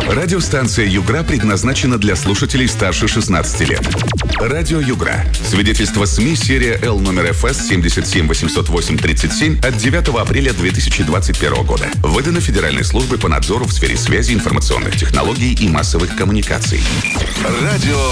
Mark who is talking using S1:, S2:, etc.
S1: Радиостанция «Югра» предназначена для слушателей старше 16 лет. Радио «Югра». Свидетельство СМИ серия Л номер ФС 7780837 от 9 апреля 2021 года. Выдано Федеральной службой по надзору в сфере связи, информационных технологий и массовых коммуникаций. Радио